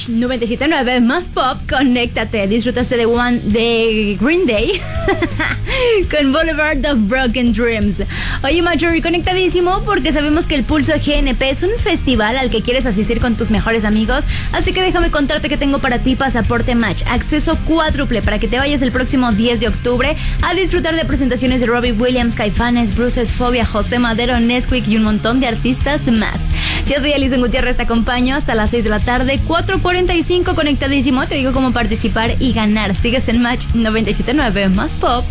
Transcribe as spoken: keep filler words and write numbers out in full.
noventa y siete punto nueve más pop, conéctate. Disfrutaste de One de Green Day con Boulevard of Broken Dreams. Oye, Marjorie, conectadísimo porque sabemos que el Pulso G N P es un festival al que quieres asistir con tus mejores amigos, así que déjame contarte que tengo para ti pasaporte match, acceso cuádruple para que te vayas el próximo diez de octubre a disfrutar de presentaciones de Robbie Williams, Caifanes, Bruces, Fobia, José Madero, Nesquik y un montón de artistas más. Yo soy Alison Gutiérrez, te acompaño hasta las seis de la tarde, cuatro cuarenta y cinco, conectadísimo. Te digo cómo participar y ganar. Sigues en Match noventa y siete punto nueve más pop.